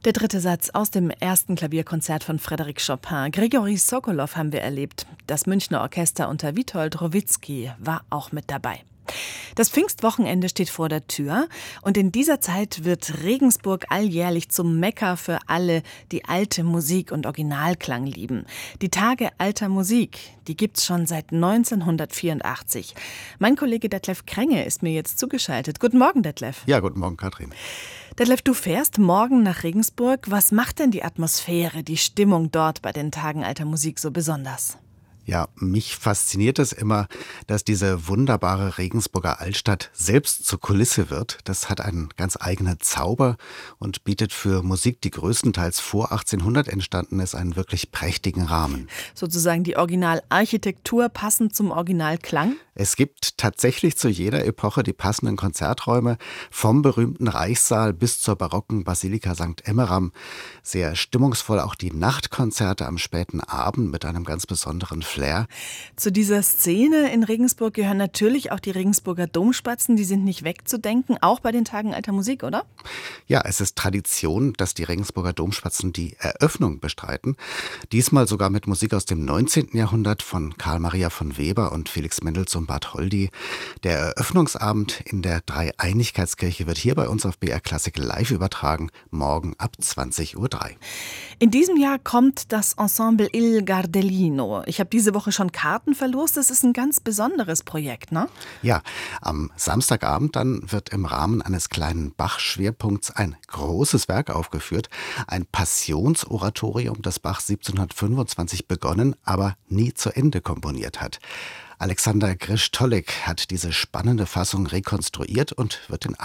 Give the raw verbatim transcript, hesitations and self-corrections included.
Der dritte Satz aus dem ersten Klavierkonzert von Frédéric Chopin. Grigori Sokolow haben wir erlebt. Das Münchner Orchester unter Witold Rowicki war auch mit dabei. Das Pfingstwochenende steht vor der Tür und in dieser Zeit wird Regensburg alljährlich zum Mekka für alle, die alte Musik und Originalklang lieben. Die Tage alter Musik, die gibt's schon seit neunzehnhundertvierundachtzig. Mein Kollege Detlef Krenge ist mir jetzt zugeschaltet. Guten Morgen, Detlef. Ja, guten Morgen, Katrin. Detlef, du fährst morgen nach Regensburg. Was macht denn die Atmosphäre, die Stimmung dort bei den Tagen alter Musik so besonders? Ja, mich fasziniert es immer, dass diese wunderbare Regensburger Altstadt selbst zur Kulisse wird. Das hat einen ganz eigenen Zauber und bietet für Musik, die größtenteils vor achtzehnhundert entstanden ist, einen wirklich prächtigen Rahmen. Sozusagen die Originalarchitektur passend zum Originalklang? Es gibt tatsächlich zu jeder Epoche die passenden Konzerträume, vom berühmten Reichssaal bis zur barocken Basilika Sankt Emmeram. Sehr stimmungsvoll auch die Nachtkonzerte am späten Abend mit einem ganz besonderen Flair. Zu dieser Szene in Regensburg gehören natürlich auch die Regensburger Domspatzen. Die sind nicht wegzudenken, auch bei den Tagen alter Musik, oder? Ja, es ist Tradition, dass die Regensburger Domspatzen die Eröffnung bestreiten. Diesmal sogar mit Musik aus dem neunzehnten Jahrhundert von Karl Maria von Weber und Felix Mendelssohn Bartholdy. Der Eröffnungsabend in der Dreieinigkeitskirche wird hier bei uns auf B R Klassik live übertragen, morgen ab zwanzig Uhr drei. In diesem Jahr kommt das Ensemble Il Gardellino. Ich habe diese Woche schon Karten verlost. Das ist ein ganz besonderes Projekt, ne? Ja, am Samstagabend dann wird im Rahmen eines kleinen Bach-Schwerpunkts ein großes Werk aufgeführt. Ein Passionsoratorium, das Bach siebzehnhundertfünfundzwanzig begonnen, aber nie zu Ende komponiert hat. Alexander Grisch-Tolek hat diese spannende Fassung rekonstruiert und wird den